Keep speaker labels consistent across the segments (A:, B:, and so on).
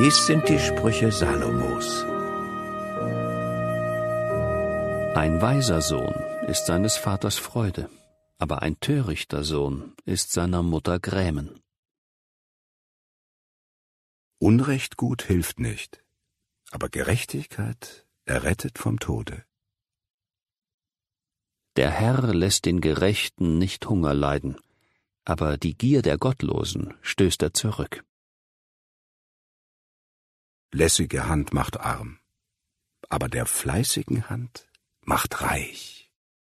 A: Dies sind die Sprüche Salomos.
B: Ein weiser Sohn ist seines Vaters Freude, aber ein törichter Sohn ist seiner Mutter Grämen.
A: Unrecht gut hilft nicht, aber Gerechtigkeit errettet vom Tode.
B: Der Herr lässt den Gerechten nicht Hunger leiden, aber die Gier der Gottlosen stößt er zurück.
A: Lässige Hand macht arm, aber der fleißigen Hand macht reich.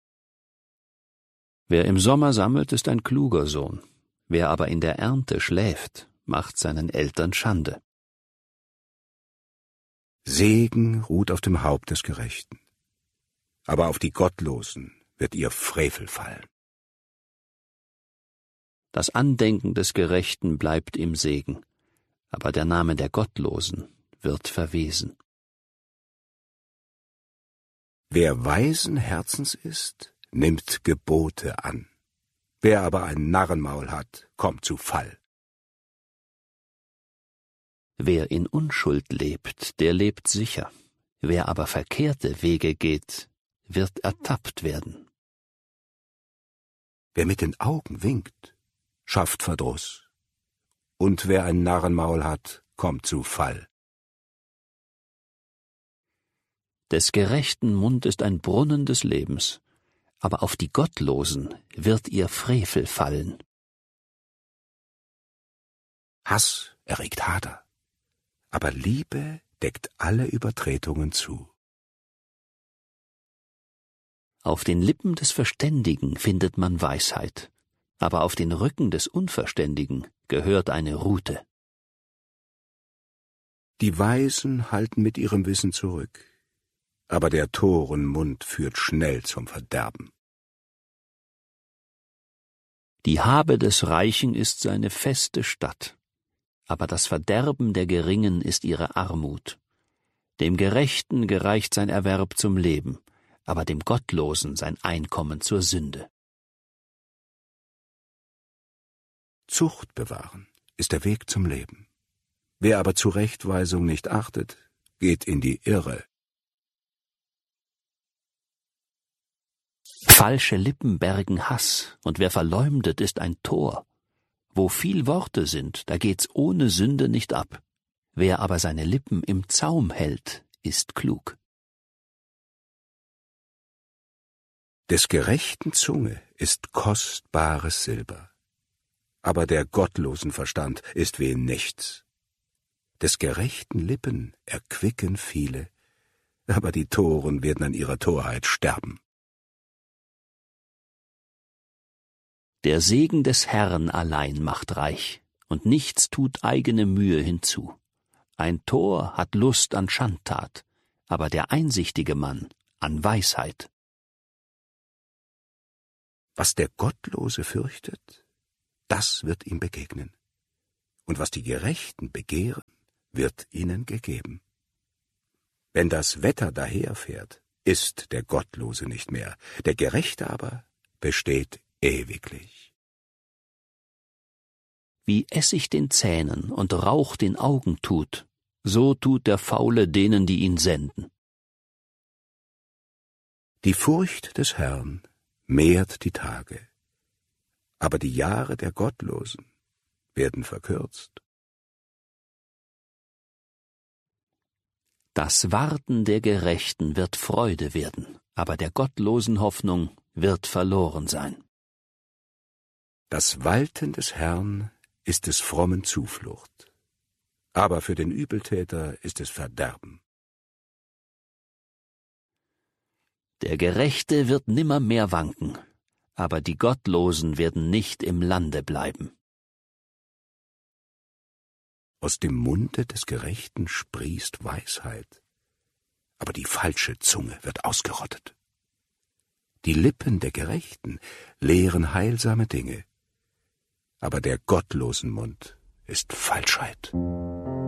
B: Wer im Sommer sammelt, ist ein kluger Sohn, wer aber in der Ernte schläft, macht seinen Eltern Schande.
A: Segen ruht auf dem Haupt des Gerechten, aber auf die Gottlosen wird ihr Frevel fallen.
B: Das Andenken des Gerechten bleibt im Segen, aber der Name der Gottlosen wird verwesen.
A: Wer weisen Herzens ist, nimmt Gebote an. Wer aber ein Narrenmaul hat, kommt zu Fall.
B: Wer in Unschuld lebt, der lebt sicher. Wer aber verkehrte Wege geht, wird ertappt werden.
A: Wer mit den Augen winkt, schafft Verdruss. Und wer ein Narrenmaul hat, kommt zu Fall.
B: Des gerechten Mund ist ein Brunnen des Lebens, aber auf die Gottlosen wird ihr Frevel fallen.
A: Hass erregt Hader, aber Liebe deckt alle Übertretungen zu.
B: Auf den Lippen des Verständigen findet man Weisheit, aber auf den Rücken des Unverständigen gehört eine Rute.
A: Die Weisen halten mit ihrem Wissen zurück, aber der Toren Mund führt schnell zum Verderben.
B: Die Habe des Reichen ist seine feste Stadt, aber das Verderben der Geringen ist ihre Armut. Dem Gerechten gereicht sein Erwerb zum Leben, aber dem Gottlosen sein Einkommen zur Sünde.
A: Zucht bewahren ist der Weg zum Leben. Wer aber Zurechtweisung nicht achtet, geht in die Irre.
B: Falsche Lippen bergen Hass, und wer verleumdet, ist ein Tor. Wo viel Worte sind, da geht's ohne Sünde nicht ab. Wer aber seine Lippen im Zaum hält, ist klug.
A: Des Gerechten Zunge ist kostbares Silber, aber der gottlosen Verstand ist wie nichts. Des Gerechten Lippen erquicken viele, aber die Toren werden an ihrer Torheit sterben.
B: Der Segen des Herrn allein macht reich, und nichts tut eigene Mühe hinzu. Ein Tor hat Lust an Schandtat, aber der einsichtige Mann an Weisheit.
A: Was der Gottlose fürchtet, das wird ihm begegnen. Und was die Gerechten begehren, wird ihnen gegeben. Wenn das Wetter daherfährt, ist der Gottlose nicht mehr, der Gerechte aber besteht ewiglich.
B: Wie Essig den Zähnen und Rauch den Augen tut, so tut der Faule denen, die ihn senden.
A: Die Furcht des Herrn mehrt die Tage, aber die Jahre der Gottlosen werden verkürzt.
B: Das Warten der Gerechten wird Freude werden, aber der gottlosen Hoffnung wird verloren sein.
A: Das Walten des Herrn ist des frommen Zuflucht, aber für den Übeltäter ist es Verderben.
B: Der Gerechte wird nimmermehr wanken, aber die Gottlosen werden nicht im Lande bleiben.
A: Aus dem Munde des Gerechten sprießt Weisheit, aber die falsche Zunge wird ausgerottet. Die Lippen der Gerechten lehren heilsame Dinge, aber der gottlosen Mund ist Falschheit.